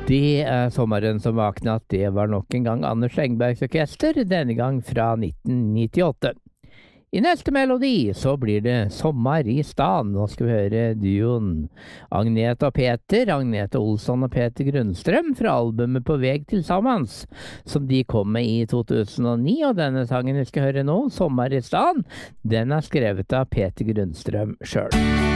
Det sommeren som vaknet, det var nok en gang Anders Engbergs orkester, denne gang fra 1998. I neste melodi så blir det Sommer i stan. Nå skal vi høre duoen Agnete og Peter, Agnete Olsson og Peter Grundstrøm fra albumet På veg til sammans, som de kom med i 2009, og denne sangen vi skal høre nå, Sommer i stan, den er skrevet av Peter Grundstrøm selv.